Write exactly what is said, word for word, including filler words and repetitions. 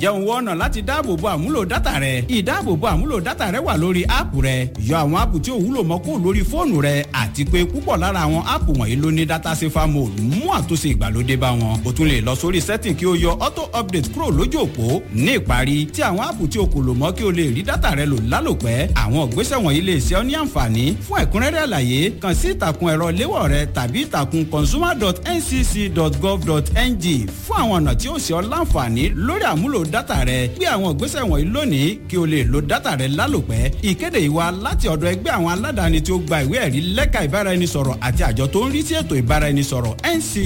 ǹjẹ́ òun wọ́n ọ̀nà láti dáàbòbo àmúlò dátà rẹ? ìdáàbòbo àmúlò dátà rẹ wà lórí áàpù rẹ. yọ àwọn áàpù tí ò wúlò mọ́ kó lórí fóònù rẹ àti pé púpọ̀ lára àwọn áàpù wọ̀nyí ló ní data safer mode mú àtúnṣe ìgbàlódé bá wọn. o tún lè lọ sórí setting kí o yọ auto update kúrò lójú òpó. ní ìparí tí àwọn áàpù tí o kò lò mọ́ kí o lè rí dátà rẹ lò lálòpẹ́. àwọn ìgbésẹ̀ wọ̀nyí lè ṣe ọ́ ní àǹfààní. fún ẹ̀kúnrẹ́rẹ́ àlàyé kàn sí ìtàkùn ẹ̀rọ léwọ̀ rẹ tàbí ìtàkùn consumer dot n c c dot gov dot n g fún àwọn ọ̀nà tí ó ṣe ọ́ láǹfààní lórí àmúlò dátà rẹ. gbé àwọn ìgbésẹ̀ wọ̀nyí lónìí kí o lè lo dátà rẹ lálòpẹ́. ìkéde ìwà láti ọ̀dọ̀ ẹgbẹ́ àwọn aládàáni tí ó gba ìwé ẹ̀rí lẹ́ka ìbáraẹnisọ̀rọ̀ àti àjọ tó ń rí sí ètò ìbáraẹnisọ̀rọ̀ N C